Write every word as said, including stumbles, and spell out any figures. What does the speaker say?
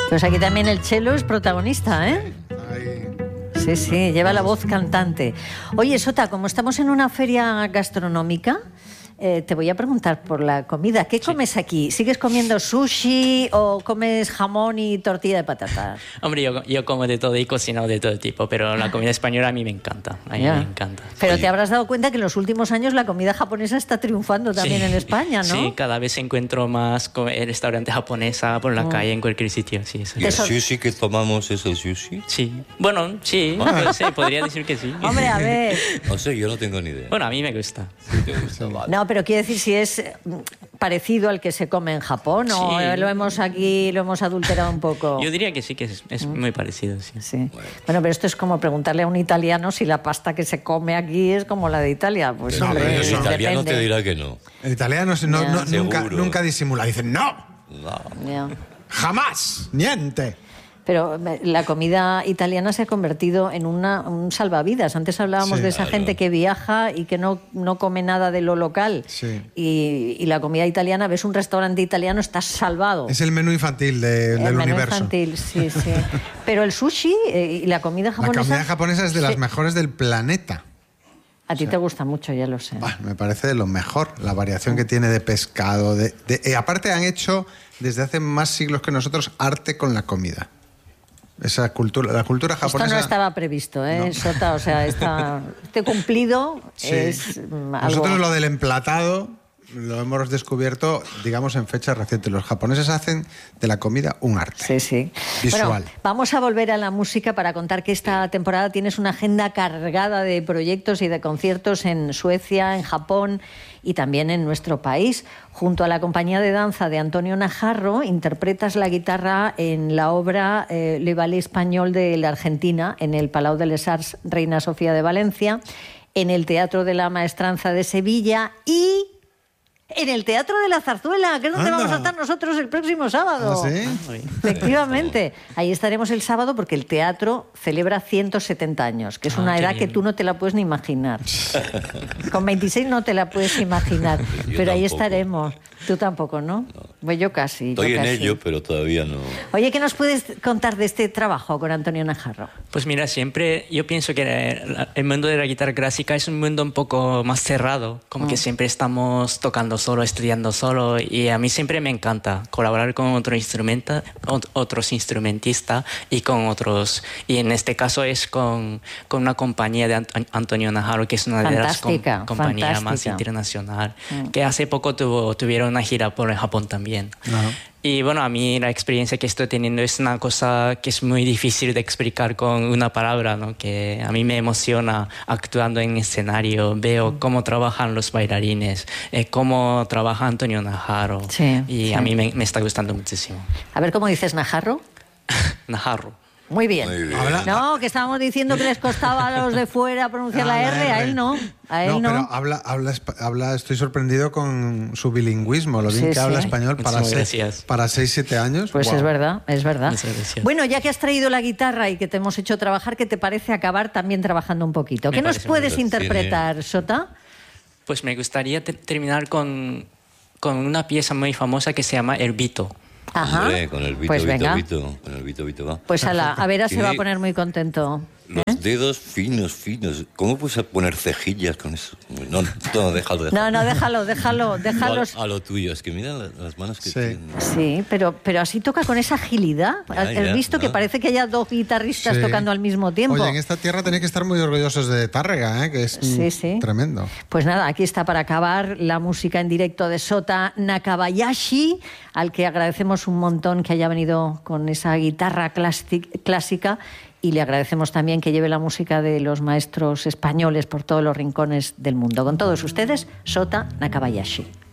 Pues aquí también el cello es protagonista, ¿eh? Sí, sí, lleva la voz cantante. Oye, Sota, como estamos en una feria gastronómica, eh, te voy a preguntar por la comida. ¿Qué comes sí. aquí? ¿Sigues comiendo sushi o comes jamón y tortilla de patatas? Hombre, yo, yo como de todo y cocino de todo tipo, pero la comida española a mí me encanta. A mí ya. me encanta. Pero Oye. te habrás dado cuenta que en los últimos años la comida japonesa está triunfando también sí. en España, ¿no? Sí, cada vez encuentro más restaurantes japoneses por la mm. calle, en cualquier sitio. Sí, ¿Y el sushi que tomamos es el sushi? Sí. Bueno, sí, no sé, podría decir que sí. Hombre, a ver. No sé, yo no tengo ni idea. Bueno, a mí me gusta. Sí, te gusta, vale. No, pero quiero decir si es parecido al que se come en Japón sí. o lo hemos aquí, lo hemos adulterado un poco. Yo diría que sí, que es, es mm. muy parecido, sí. sí. Bueno. bueno, pero esto es como preguntarle a un italiano si la pasta que se come aquí es como la de Italia. Pues no, hombre, pero el italiano depende. te dirá que no. El italiano no, no, nunca, nunca disimula. Dicen, no, no. Yeah. jamás, niente. Pero la comida italiana se ha convertido en una, un salvavidas. Antes hablábamos sí, de esa claro. gente que viaja y que no, no come nada de lo local. Sí. Y, y la comida italiana, ves un restaurante italiano, estás salvado. Es el menú infantil de, el del menú universo. infantil, sí, sí. Pero el sushi eh, y la comida japonesa... La comida japonesa es de las sí. mejores del planeta. A ti o sea, te gusta mucho, ya lo sé. Bah, me parece de lo mejor, la variación que tiene de pescado. De, de, eh, aparte han hecho, desde hace más siglos que nosotros, arte con la comida. Esa cultura, la cultura japonesa... Esto no estaba previsto, ¿eh, no. Sota? O sea, esta, este cumplido sí. es algo... Nosotros lo del emplatado lo hemos descubierto, digamos, en fechas recientes. Los japoneses hacen de la comida un arte sí, sí. visual. Bueno, vamos a volver a la música para contar que esta temporada tienes una agenda cargada de proyectos y de conciertos en Suecia, en Japón y también en nuestro país. Junto a la compañía de danza de Antonio Najarro, interpretas la guitarra en la obra eh, Le Ballet Español de la Argentina, en el Palau de les Arts Reina Sofía de Valencia, en el Teatro de la Maestranza de Sevilla y... en el Teatro de la Zarzuela, que es donde Anda. vamos a estar nosotros el próximo sábado. ¿Ah, sí? Efectivamente. Ahí estaremos el sábado porque el teatro celebra ciento setenta años, que es una ah, edad bien. que tú no te la puedes ni imaginar. Con veintiséis no te la puedes imaginar, yo pero tampoco. ahí estaremos. Tú tampoco, ¿no? no. Pues yo casi. Estoy yo en casi. ello, pero todavía no. Oye, ¿qué nos puedes contar de este trabajo con Antonio Najarro? Pues mira, siempre yo pienso que el mundo de la guitarra clásica es un mundo un poco más cerrado, como mm. que siempre estamos tocando solo, estudiando solo, y a mí siempre me encanta colaborar con otro instrumenta, otros instrumentistas y con otros, y en este caso es con, con una compañía de Ant- Antonio Najarro, que es una fantástica, de las com- compañías fantástica. más internacional, mm. que hace poco tuvo, tuvieron una gira por el Japón también. Uh-huh. Y bueno, a mí la experiencia que estoy teniendo es una cosa que es muy difícil de explicar con una palabra, ¿no? Que a mí me emociona actuando en escenario, veo cómo trabajan los bailarines, eh, cómo trabaja Antonio Najarro, sí, y sí. a mí me, me está gustando muchísimo. A ver, ¿cómo dices Najarro? Najarro. Muy bien. Muy bien. No, que estábamos diciendo que les costaba a los de fuera pronunciar la, la R, R, a él no. A él no, no. pero habla, habla, habla, estoy sorprendido con su bilingüismo, lo bien sí, que sí. habla español para seis, para seis, siete años. Pues wow. es verdad, es verdad. Bueno, ya que has traído la guitarra y que te hemos hecho trabajar, ¿qué te parece acabar también trabajando un poquito? Me ¿Qué nos puedes interpretar, sí, Sota? Pues me gustaría te- terminar con, con una pieza muy famosa que se llama El Vito. Ajá. Hombre, con el Vito, pues Vito, venga. Vito, con el Vito, Vito va. Pues a la a Vera se va a poner muy contento. Los ¿Eh? dedos finos, finos. ¿Cómo puedes poner cejillas con eso? No, no, déjalo, déjalo. No, no, déjalo, déjalo, déjalo. A, a lo tuyo, es que mira las manos que sí. tiene. Sí, pero, pero así toca con esa agilidad. Ya, ¿Has ya, visto no. que parece que haya dos guitarristas sí. tocando al mismo tiempo? Oye, en esta tierra tenéis que estar muy orgullosos de Tárrega, ¿eh? Que es sí, sí. tremendo. Pues nada, aquí está para acabar la música en directo de Sota Nakabayashi, al que agradecemos un montón que haya venido con esa guitarra clásica. Y le agradecemos también que lleve la música de los maestros españoles por todos los rincones del mundo. Con todos ustedes, Sota Nakabayashi.